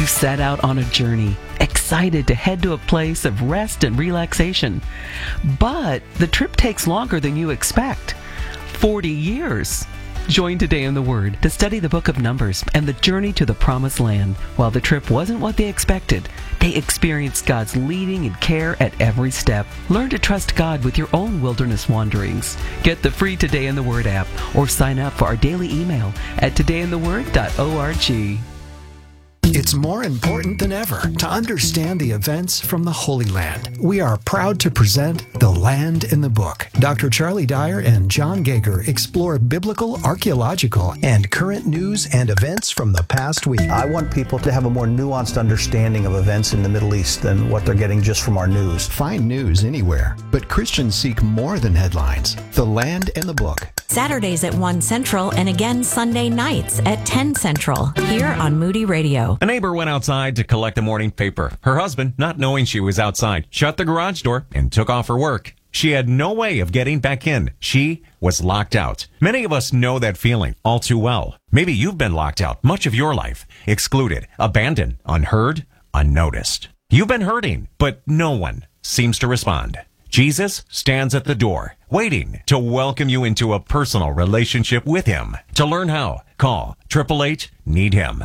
set out on a journey, excited to head to a place of rest and relaxation. But the trip takes longer than you expect. 40 years. Join Today in the Word to study the book of Numbers and the journey to the Promised Land. While the trip wasn't what they expected, they experienced God's leading and care at every step. Learn to trust God with your own wilderness wanderings. Get the free Today in the Word app or sign up for our daily email at todayintheword.org. It's more important than ever to understand the events from the Holy Land. We are proud to present The Land in the Book. Dr. Charlie Dyer and John Gager explore biblical, archaeological, and current news and events from the past week. I want people to have a more nuanced understanding of events in the Middle East than what they're getting just from our news. Find news anywhere, but Christians seek more than headlines. The Land in the Book. Saturdays at 1 Central and again Sunday nights at 10 Central here on Moody Radio. A neighbor went outside to collect the morning paper. Her husband, not knowing she was outside, shut the garage door and took off her work. She had no way of getting back in. She was locked out. Many of us know that feeling all too well. Maybe you've been locked out much of your life, excluded, abandoned, unheard, unnoticed. You've been hurting, but no one seems to respond. Jesus stands at the door, waiting to welcome you into a personal relationship with Him. To learn how, call 888-NEED-HIM.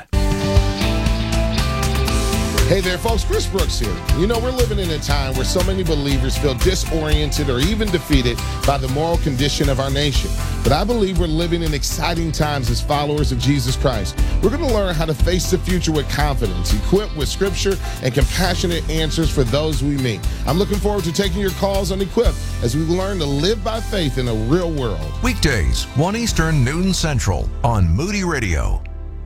Hey there, folks. Chris Brooks here. You know, we're living in a time where so many believers feel disoriented or even defeated by the moral condition of our nation. But I believe we're living in exciting times as followers of Jesus Christ. We're going to learn how to face the future with confidence, equipped with scripture and compassionate answers for those we meet. I'm looking forward to taking your calls on Equip as we learn to live by faith in a real world. Weekdays, 1 Eastern, noon Central on Moody Radio.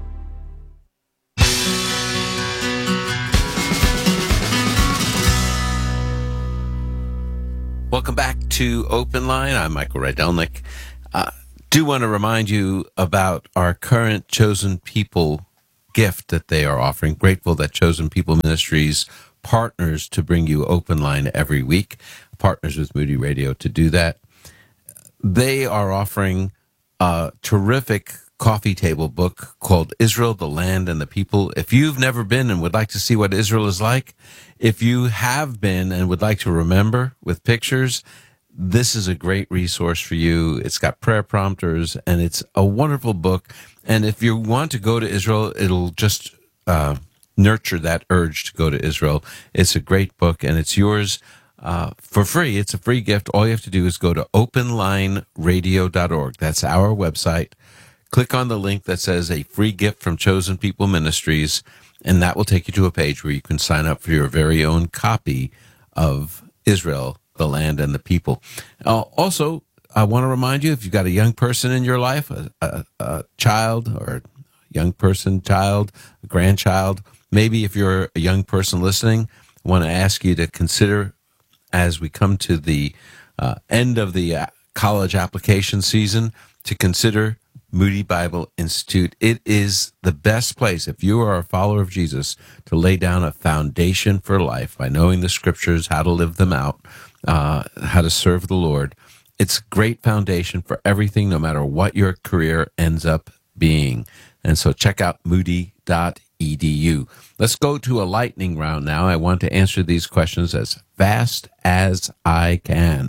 Welcome back to Open Line. I'm Michael Rydelnik. Do want to remind you about our current Chosen People gift that they are offering. Grateful that Chosen People Ministries partners to bring you Open Line every week, partners with Moody Radio to do that. They are offering a terrific coffee table book called Israel, the Land, and the People. If you've never been and would like to see what Israel is like, if you have been and would like to remember with pictures, this is a great resource for you. It's got prayer prompters, and it's a wonderful book. And if you want to go to Israel, it'll just nurture that urge to go to Israel. It's a great book, and it's yours for free. It's a free gift. All you have to do is go to openlineradio.org. That's our website. Click on the link that says a free gift from Chosen People Ministries, and that will take you to a page where you can sign up for your very own copy of Israel, the Land, and the People. Also, I want to remind you, if you've got a young person in your life, a child or a young person, child, a grandchild, maybe if you're a young person listening, I want to ask you to consider, as we come to the end of the college application season, to consider Moody Bible Institute. It is the best place, if you are a follower of Jesus, to lay down a foundation for life by knowing the scriptures, how to live them out, how to serve the Lord. It's a great foundation for everything, no matter what your career ends up being. And so check out moody.edu. Let's go to a lightning round now. I want to answer these questions as fast as I can,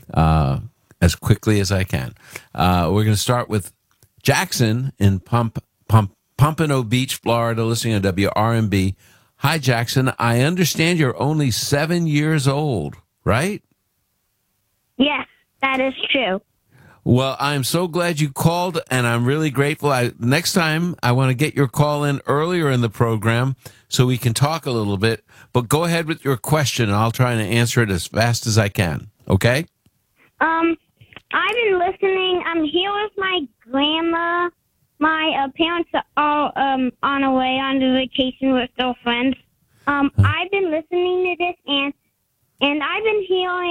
as quickly as I can. We're going to start with Jackson in Pompano Beach, Florida, listening on WRMB. Hi, Jackson. I understand you're only 7 years old, right? Yes, that is true. Well, I'm so glad you called, and I'm really grateful. Next time, I want to get your call in earlier in the program so we can talk a little bit. But go ahead with your question, and I'll try and answer it as fast as I can. Okay? I've been listening. I'm here with my grandma. My parents are all on a way on the vacation with their friends. I've been listening to this, and I've been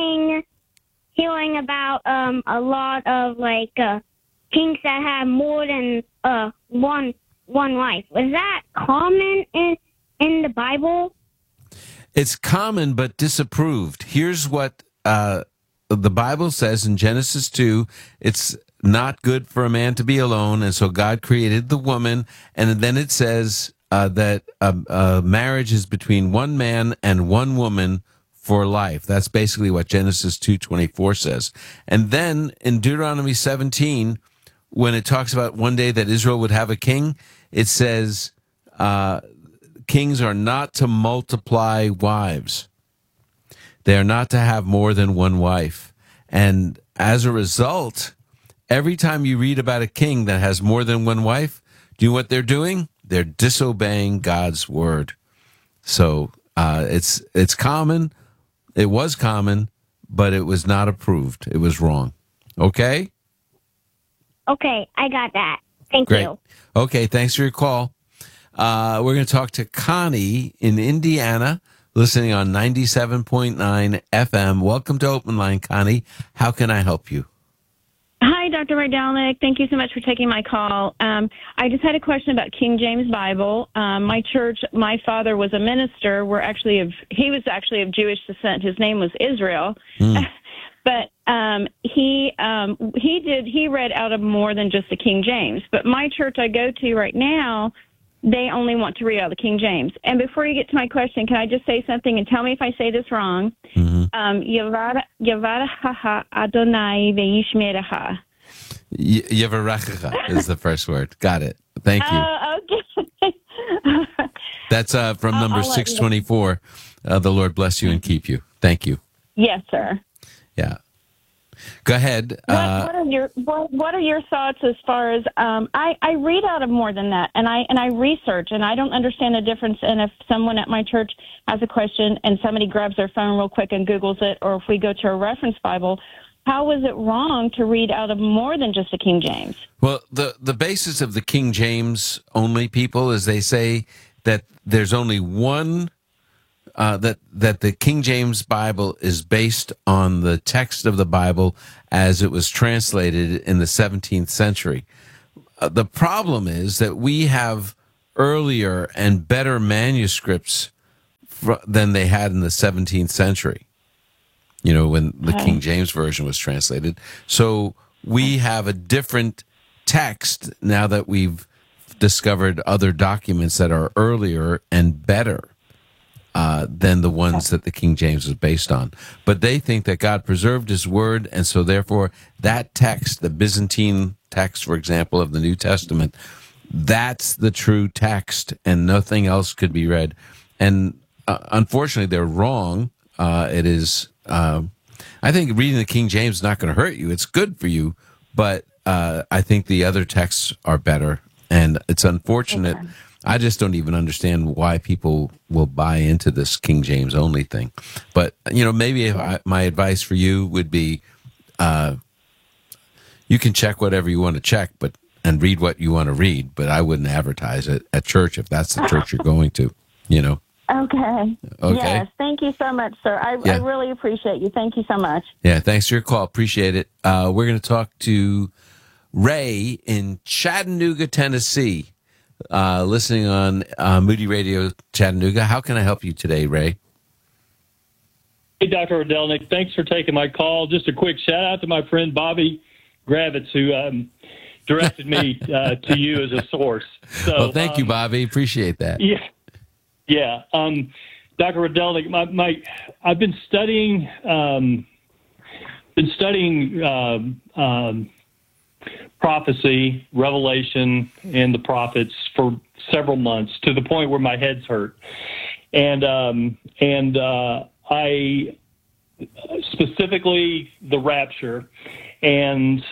hearing about a lot of kings that have more than one wife. Was that common in the Bible? It's common but disapproved. Here's what the Bible says in Genesis 2. It's not good for a man to be alone, and so God created the woman, and then it says that marriage is between one man and one woman for life. That's basically what Genesis 2:24 says. And then in Deuteronomy 17, when it talks about one day that Israel would have a king, it says kings are not to multiply wives. They are not to have more than one wife. And as a result, every time you read about a king that has more than one wife, do you know what they're doing? They're disobeying God's word. So it's common. It was common, but it was not approved. It was wrong. Okay? Okay, I got that. Thank Great. you. Okay, thanks for your call. We're going to talk to Connie in Indiana, listening on 97.9 FM. Welcome to Open Line, Connie. How can I help you? Hi, Dr. Rydelnik. Thank you so much for taking my call. I just had a question about King James Bible. My church, my father was a minister. He was actually of Jewish descent. His name was Israel. But he read out of more than just the King James. But my church I go to right now, they only want to read out the King James. And before you get to my question, can I just say something and tell me if I say this wrong? Yavarachacha Adonai ve'yishmerecha. Yavarachacha is the first word. Got it. Thank you. Okay. That's from number 624. The Lord bless you and keep you. Thank you. Yes, sir. Yeah. Go ahead. What are your thoughts as far as I read out of more than that, and I research, and I don't understand the difference. And if someone at my church has a question and somebody grabs their phone real quick and Googles it, or if we go to a reference Bible, how is it wrong to read out of more than just the King James? Well, the basis of the King James only people is they say that there's only one. That the King James Bible is based on the text of the Bible as it was translated in the 17th century. The problem is that we have earlier and better manuscripts than they had in the 17th century, when the King James Version was translated. So we have a different text now that we've discovered other documents that are earlier and better than the ones that the King James was based on. But they think that God preserved his word, and so therefore that text, the Byzantine text, for example, of the New Testament, that's the true text, and nothing else could be read. And unfortunately, they're wrong. It is, I think reading the King James is not going to hurt you. It's good for you, but I think the other texts are better, and it's unfortunate. Okay. I just don't even understand why people will buy into this King James only thing. But, maybe my advice for you would be you can check whatever you want to check and read what you want to read, but I wouldn't advertise it at church if that's the church you're going to, Okay. Yes, thank you so much, sir. I really appreciate you. Thank you so much. Yeah, thanks for your call. Appreciate it. We're going to talk to Ray in Chattanooga, Tennessee. Listening on Moody Radio Chattanooga. How can I help you today, Ray? Hey, Dr. Rydelnik. Thanks for taking my call. Just a quick shout out to my friend Bobby Gravitz, who directed me to you as a source. So, well, thank you, Bobby. Appreciate that. Yeah. Dr. Rydelnik, I've been studying prophecy, revelation, and the prophets for several months, to the point where my head's hurt. And I specifically the rapture, and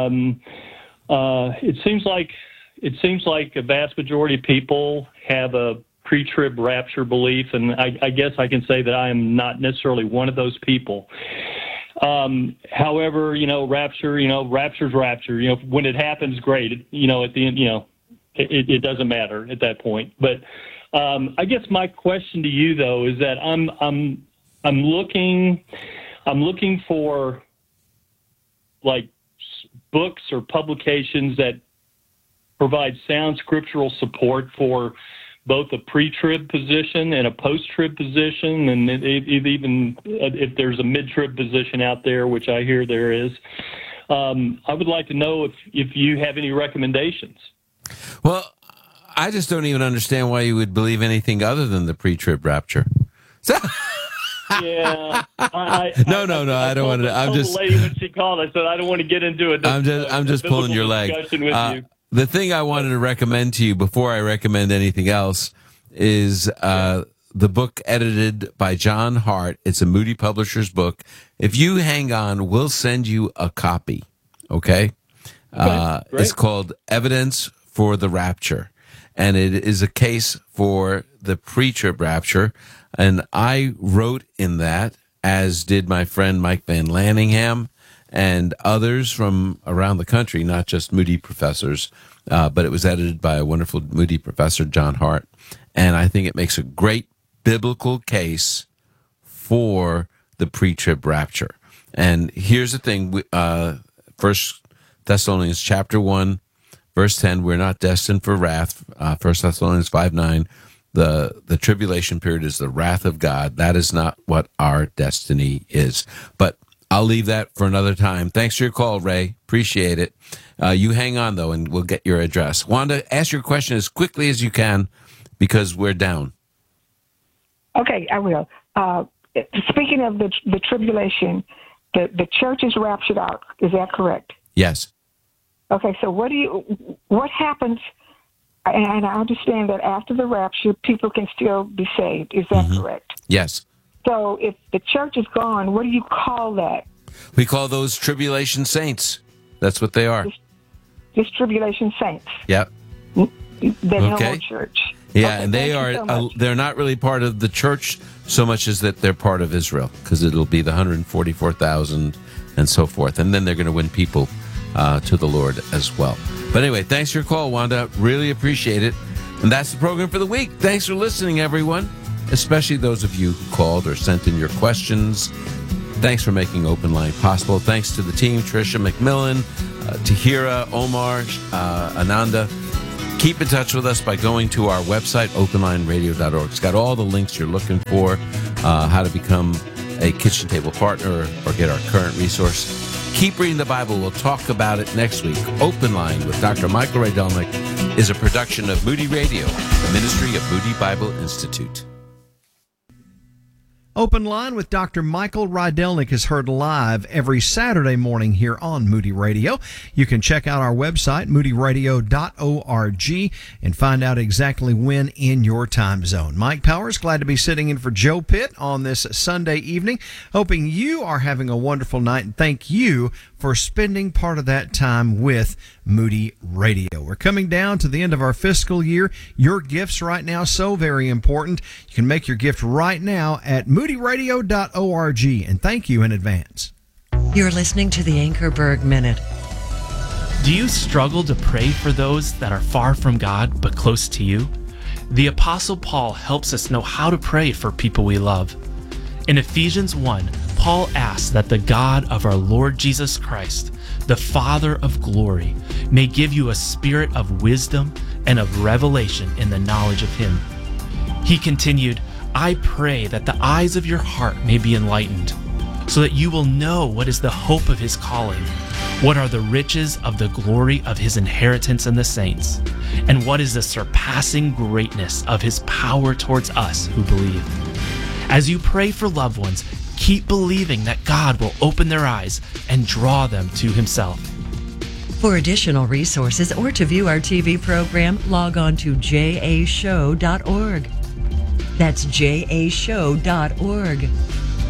it seems like a vast majority of people have a pre-trib rapture belief, and I guess I can say that I am not necessarily one of those people. However, rapture's rapture. When it happens, great. At the end, it doesn't matter at that point. But I guess my question to you, though, is that I'm looking for like books or publications that provide sound scriptural support for both a pre-trib position and a post-trib position, and even if there's a mid-trib position out there, which I hear there is. I would like to know if you have any recommendations. Well, I just don't even understand why you would believe anything other than the pre-trib rapture. Yeah. No. I don't want to. I'm just. The lady when she called, I said I don't want to get into it. I'm just pulling your leg. The thing I wanted to recommend to you before I recommend anything else is the book edited by John Hart. It's a Moody Publishers book. If you hang on, we'll send you a copy. Okay. It's called Evidence for the Rapture, and it is a case for the pre-trib rapture. And I wrote in that, as did my friend Mike Van Lanningham and others from around the country, not just Moody professors, but it was edited by a wonderful Moody professor, John Hart. And I think it makes a great biblical case for the pre-trib rapture. And here's the thing, 1 Thessalonians chapter 1, verse 10, we're not destined for wrath. 1 Thessalonians 5:9. The tribulation period is the wrath of God. That is not what our destiny is. But I'll leave that for another time. Thanks for your call, Ray. Appreciate it. You hang on, though, and we'll get your address. Wanda, ask your question as quickly as you can because we're down. Okay, I will. Speaking of the tribulation, the church is raptured out. Is that correct? Yes. Okay, so what happens? And I understand that after the rapture, people can still be saved. Is that correct? Yes. So if the church is gone, what do you call that? We call those tribulation saints. That's what they are. Just tribulation saints. Yep. They're no more church. Yeah, okay, and they are. They're not really part of the church so much as that they're part of Israel, because it'll be the 144,000 and so forth, and then they're going to win people to the Lord as well. But anyway, thanks for your call, Wanda. Really appreciate it. And that's the program for the week. Thanks for listening, everyone, especially those of you who called or sent in your questions. Thanks for making Open Line possible. Thanks to the team, Tricia McMillan, Tahira, Omar, Ananda. Keep in touch with us by going to our website, openlineradio.org. It's got all the links you're looking for, how to become a kitchen table partner or get our current resource. Keep reading the Bible. We'll talk about it next week. Open Line with Dr. Michael Rydelnik is a production of Moody Radio, the ministry of Moody Bible Institute. Open Line with Dr. Michael Rydelnik is heard live every Saturday morning here on Moody Radio. You can check out our website, moodyradio.org, and find out exactly when in your time zone. Mike Powers, glad to be sitting in for Joe Pitt on this Sunday evening. Hoping you are having a wonderful night, and thank you for spending part of that time with Moody Radio. We're coming down to the end of our fiscal year. Your gifts right now, so very important. You can make your gift right now at moodyradio.org, and thank you in advance. You're listening to the Anchorberg Minute. Do you struggle to pray for those that are far from God but close to you? The Apostle Paul helps us know how to pray for people we love. In Ephesians 1, Paul asks that the God of our Lord Jesus Christ, the Father of glory, may give you a spirit of wisdom and of revelation in the knowledge of Him. He continued, I pray that the eyes of your heart may be enlightened, so that you will know what is the hope of His calling, what are the riches of the glory of His inheritance in the saints, and what is the surpassing greatness of His power towards us who believe. As you pray for loved ones, keep believing that God will open their eyes and draw them to Himself. For additional resources or to view our TV program, log on to jashow.org. That's jashow.org.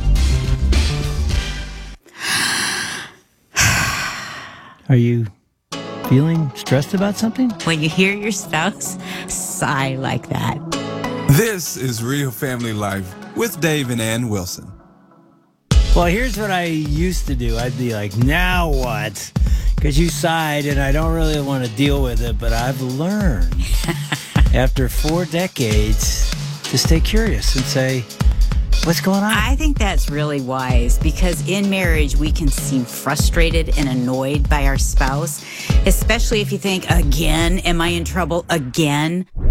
Are you feeling stressed about something? When you hear your spouse sigh like that. This is Real Family Life with Dave and Ann Wilson. Well, here's what I used to do. I'd be like, now what? Because you sighed and I don't really want to deal with it, but I've learned after 4 decades to stay curious and say, what's going on? I think that's really wise because in marriage, we can seem frustrated and annoyed by our spouse, especially if you think, again, am I in trouble again?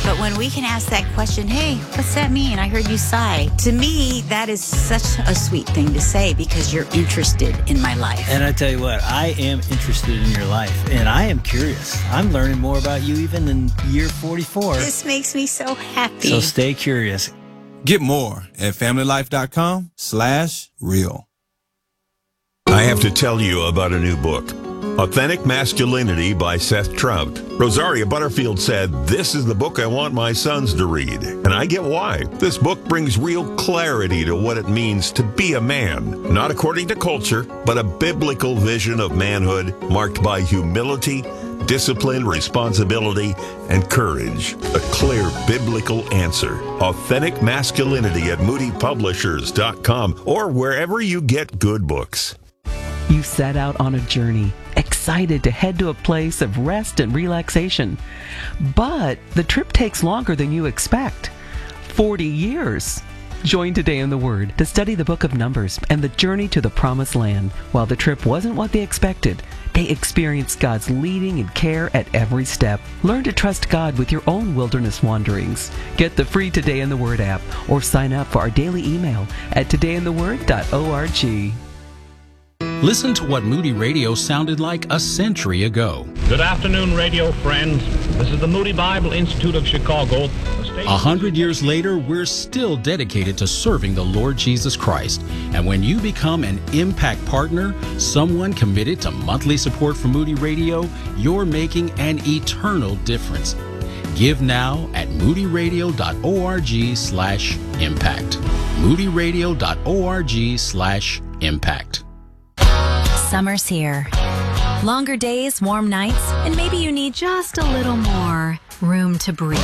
But when we can ask that question, hey, what's that mean? I heard you sigh. To me, that is such a sweet thing to say because you're interested in my life. And I tell you what, I am interested in your life, and I am curious. I'm learning more about you even in year 44. This makes me so happy. So stay curious. Get more at familylife.com/real. I have to tell you about a new book, Authentic Masculinity by Seth Trout. Rosaria Butterfield said, "This is the book I want my sons to read." And I get why. This book brings real clarity to what it means to be a man, not according to culture, but a biblical vision of manhood marked by humility, discipline, responsibility, and courage. A clear biblical answer. Authentic Masculinity at moodypublishers.com or wherever you get good books. You set out on a journey, excited to head to a place of rest and relaxation. But the trip takes longer than you expect. 40 years. Join Today in the Word to study the book of Numbers and the journey to the Promised Land. While the trip wasn't what they expected, they experienced God's leading and care at every step. Learn to trust God with your own wilderness wanderings. Get the free Today in the Word app or sign up for our daily email at todayintheword.org. Listen to what Moody Radio sounded like a century ago. Good afternoon, radio friends. This is the Moody Bible Institute of Chicago. 100 years later, we're still dedicated to serving the Lord Jesus Christ. And when you become an Impact Partner, someone committed to monthly support for Moody Radio, you're making an eternal difference. Give now at moodyradio.org/impact. moodyradio.org/impact. Summer's here. Longer days, warm nights, and maybe you need just a little more room to breathe.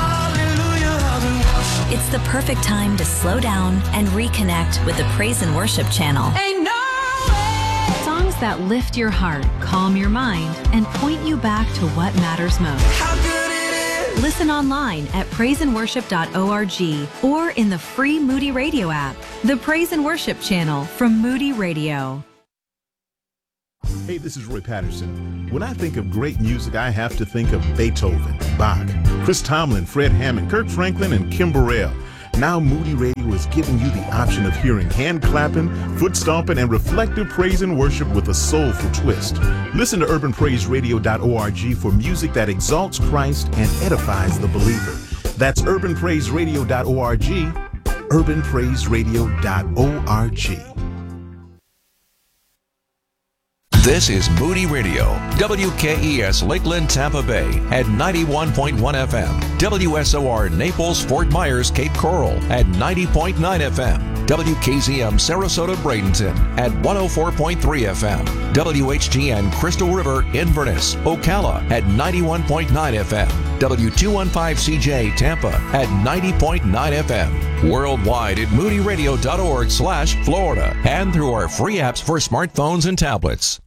It's the perfect time to slow down and reconnect with the Praise and Worship channel. Songs that lift your heart, calm your mind, and point you back to what matters most. Listen online at praiseandworship.org or in the free Moody Radio app. The Praise and Worship channel from Moody Radio. Hey, this is Roy Patterson. When I think of great music, I have to think of Beethoven, Bach, Chris Tomlin, Fred Hammond, Kirk Franklin, and Kim Burrell. Now Moody Radio is giving you the option of hearing hand clapping, foot stomping, and reflective praise and worship with a soulful twist. Listen to urbanpraiseradio.org for music that exalts Christ and edifies the believer. That's urbanpraiseradio.org, urbanpraiseradio.org. This is Moody Radio, WKES Lakeland, Tampa Bay at 91.1 FM, WSOR Naples, Fort Myers, Cape Coral at 90.9 FM, WKZM Sarasota, Bradenton at 104.3 FM, WHGN Crystal River, Inverness, Ocala at 91.9 FM, W215CJ Tampa at 90.9 FM, worldwide at moodyradio.org/Florida, and through our free apps for smartphones and tablets.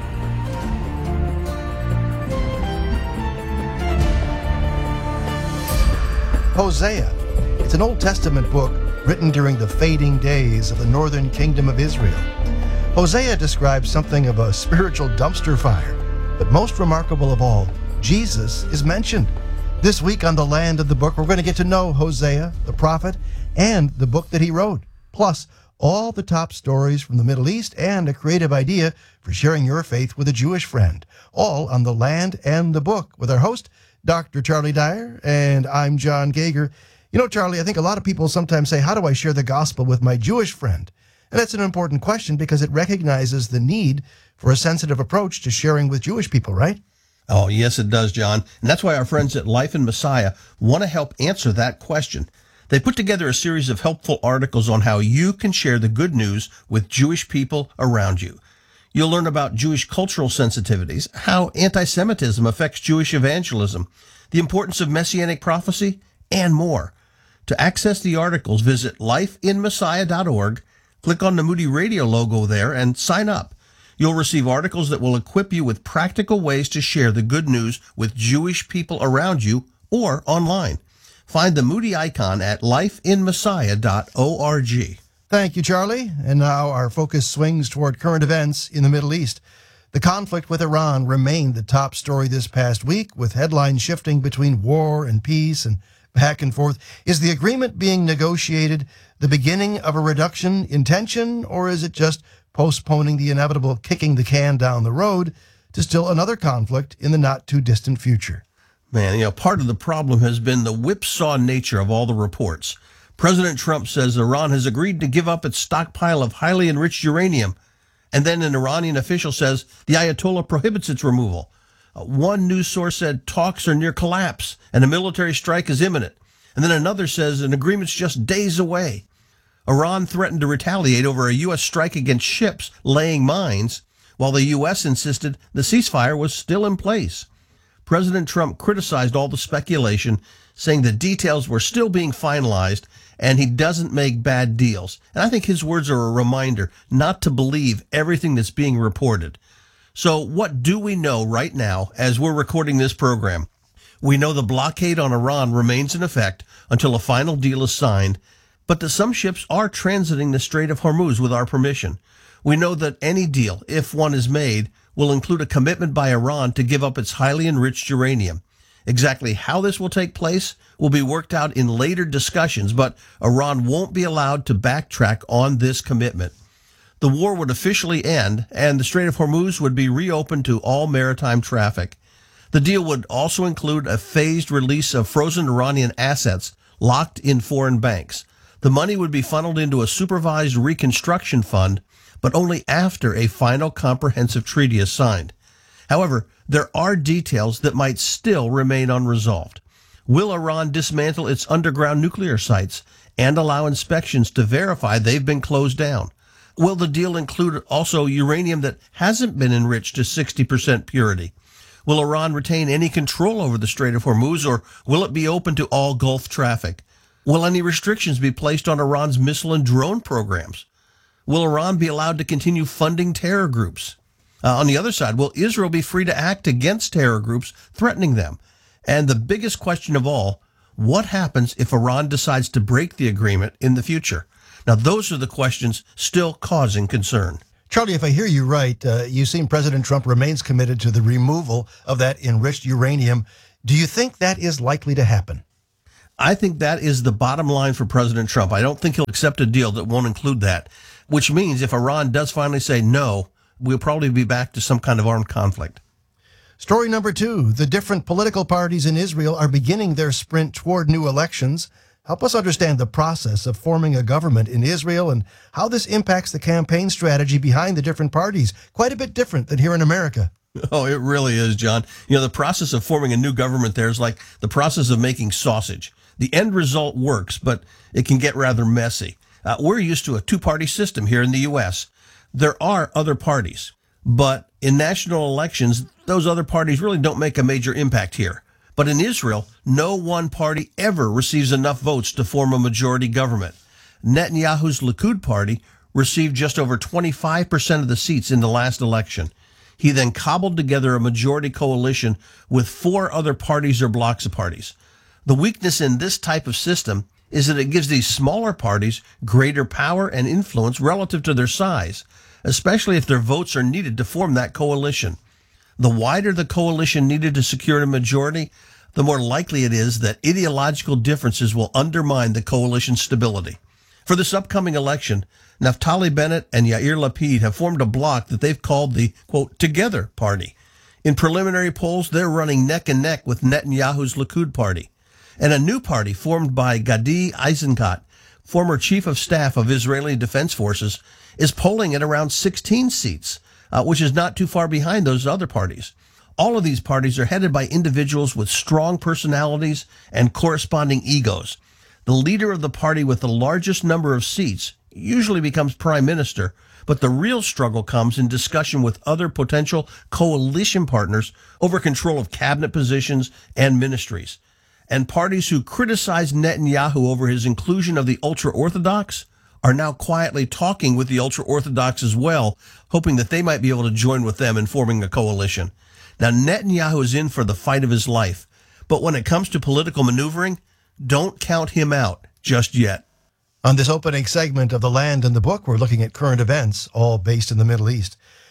Hosea. It's an Old Testament book written during the fading days of the northern kingdom of Israel. Hosea describes something of a spiritual dumpster fire, but most remarkable of all, Jesus is mentioned. This week on the Land of the Book, we're going to get to know Hosea, the prophet, and the book that he wrote, plus all the top stories from the Middle East and a creative idea for sharing your faith with a Jewish friend, all on the Land and the Book with our host, Dr. Charlie Dyer, and I'm John Gager. You know, Charlie, I think a lot of people sometimes say, how do I share the gospel with my Jewish friend? And that's an important question because it recognizes the need for a sensitive approach to sharing with Jewish people, right? Oh, yes, it does, John. And that's why our friends at Life in Messiah want to help answer that question. They put together a series of helpful articles on how you can share the good news with Jewish people around you. You'll learn about Jewish cultural sensitivities, how anti-Semitism affects Jewish evangelism, the importance of messianic prophecy, and more. To access the articles, visit lifeinmessiah.org, click on the Moody Radio logo there, and sign up. You'll receive articles that will equip you with practical ways to share the good news with Jewish people around you or online. Find the Moody icon at lifeinmessiah.org. Thank you, Charlie. And now our focus swings toward current events in the Middle East. The conflict with Iran remained the top story this past week, with headlines shifting between war and peace and back and forth. Is the agreement being negotiated the beginning of a reduction in tension, or is it just postponing the inevitable kicking the can down the road to still another conflict in the not-too-distant future? Man, part of the problem has been the whipsaw nature of all the reports. President Trump says Iran has agreed to give up its stockpile of highly enriched uranium. And then an Iranian official says the Ayatollah prohibits its removal. One news source said talks are near collapse and a military strike is imminent. And then another says an agreement's just days away. Iran threatened to retaliate over a U.S. strike against ships laying mines, while the U.S. insisted the ceasefire was still in place. President Trump criticized all the speculation, saying the details were still being finalized and he doesn't make bad deals. And I think his words are a reminder not to believe everything that's being reported. So what do we know right now as we're recording this program? We know the blockade on Iran remains in effect until a final deal is signed, but that some ships are transiting the Strait of Hormuz with our permission. We know that any deal, if one is made, will include a commitment by Iran to give up its highly enriched uranium. Exactly how this will take place will be worked out in later discussions, but Iran won't be allowed to backtrack on this commitment. The war would officially end, and the Strait of Hormuz would be reopened to all maritime traffic. The deal would also include a phased release of frozen Iranian assets locked in foreign banks. The money would be funneled into a supervised reconstruction fund, but only after a final comprehensive treaty is signed. However, there are details that might still remain unresolved. Will Iran dismantle its underground nuclear sites and allow inspections to verify they've been closed down? Will the deal include also uranium that hasn't been enriched to 60% purity? Will Iran retain any control over the Strait of Hormuz, or will it be open to all Gulf traffic? Will any restrictions be placed on Iran's missile and drone programs? Will Iran be allowed to continue funding terror groups? On the other side, will Israel be free to act against terror groups threatening them? And the biggest question of all, what happens if Iran decides to break the agreement in the future? Now, those are the questions still causing concern. Charlie, if I hear you right, you seem President Trump remains committed to the removal of that enriched uranium. Do you think that is likely to happen? I think that is the bottom line for President Trump. I don't think he'll accept a deal that won't include that, which means if Iran does finally say no, we'll probably be back to some kind of armed conflict. Story number 2, the different political parties in Israel are beginning their sprint toward new elections. Help us understand the process of forming a government in Israel and how this impacts the campaign strategy behind the different parties. Quite a bit different than here in America. Oh, it really is, John. The process of forming a new government there is like the process of making sausage. The end result works, but it can get rather messy. We're used to a two-party system here in the U.S. There are other parties, but in national elections, those other parties really don't make a major impact here. But in Israel, no one party ever receives enough votes to form a majority government. Netanyahu's Likud party received just over 25% of the seats in the last election. He then cobbled together a majority coalition with 4 other parties or blocs of parties. The weakness in this type of system is that it gives these smaller parties greater power and influence relative to their size, especially if their votes are needed to form that coalition. The wider the coalition needed to secure a majority, the more likely it is that ideological differences will undermine the coalition's stability. For this upcoming election, Naftali Bennett and Yair Lapid have formed a bloc that they've called the, quote, Together Party. In preliminary polls, they're running neck and neck with Netanyahu's Likud party. And a new party formed by Gadi Eisenkot, former chief of staff of Israeli Defense Forces, is polling at around 16 seats, which is not too far behind those other parties. All of these parties are headed by individuals with strong personalities and corresponding egos. The leader of the party with the largest number of seats usually becomes prime minister, but the real struggle comes in discussion with other potential coalition partners over control of cabinet positions and ministries. And parties who criticize Netanyahu over his inclusion of the ultra-Orthodox are now quietly talking with the ultra-Orthodox as well, hoping that they might be able to join with them in forming a coalition. Now, Netanyahu is in for the fight of his life, but when it comes to political maneuvering, don't count him out just yet. On this opening segment of The Land and the Book, we're looking at current events, all based in the Middle East.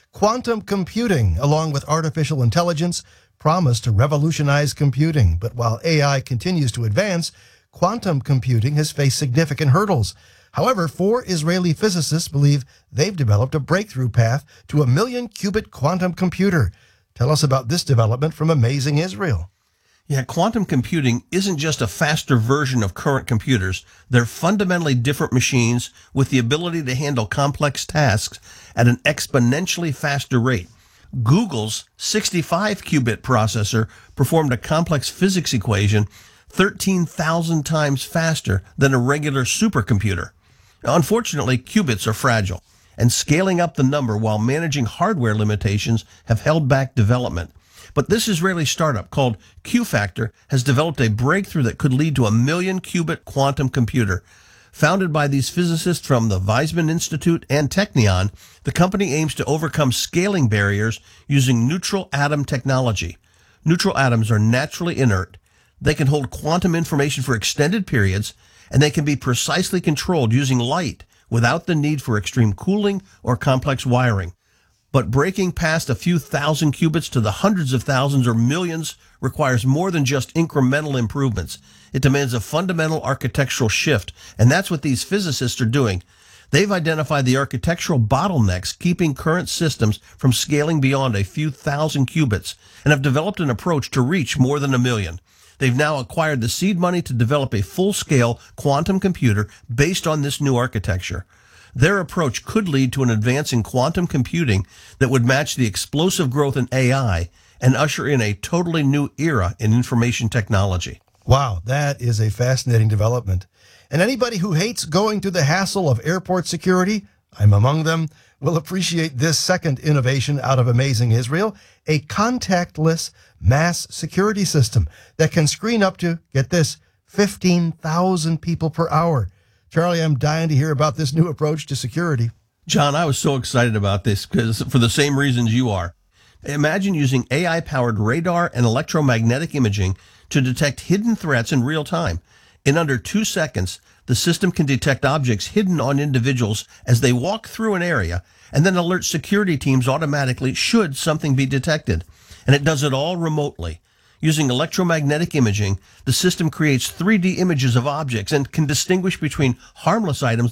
Quantum computing, along with artificial intelligence, promise to revolutionize computing. But while AI continues to advance, quantum computing has faced significant hurdles. However, 4 Israeli physicists believe they've developed a breakthrough path to a 1 million qubit quantum computer. Tell us about this development from Amazing Israel. Yeah, quantum computing isn't just a faster version of current computers. They're fundamentally different machines with the ability to handle complex tasks at an exponentially faster rate. Google's 65-qubit processor performed a complex physics equation 13,000 times faster than a regular supercomputer. Now, unfortunately, qubits are fragile, and scaling up the number while managing hardware limitations have held back development. But this Israeli startup called QFactor has developed a breakthrough that could lead to a 1 million qubit quantum computer. Founded by these physicists from the Weizmann Institute and Technion, the company aims to overcome scaling barriers using neutral atom technology. Neutral atoms are naturally inert. They can hold quantum information for extended periods, and they can be precisely controlled using light without the need for extreme cooling or complex wiring. But breaking past a few thousand qubits to the hundreds of thousands or millions requires more than just incremental improvements. It demands a fundamental architectural shift, and that's what these physicists are doing. They've identified the architectural bottlenecks keeping current systems from scaling beyond a few thousand qubits, and have developed an approach to reach more than 1 million. They've now acquired the seed money to develop a full-scale quantum computer based on this new architecture. Their approach could lead to an advance in quantum computing that would match the explosive growth in AI and usher in a totally new era in information technology. Wow, that is a fascinating development. And anybody who hates going through the hassle of airport security, I'm among them, will appreciate this second innovation out of Amazing Israel, a contactless mass security system that can screen up to, get this, 15,000 people per hour. Charlie, I'm dying to hear about this new approach to security. John, I was so excited about this because for the same reasons you are. Imagine using AI-powered radar and electromagnetic imaging to detect hidden threats in real time. In under 2 seconds, the system can detect objects hidden on individuals as they walk through an area and then alert security teams automatically should something be detected. And it does it all remotely. Using electromagnetic imaging, the system creates 3D images of objects and can distinguish between harmless items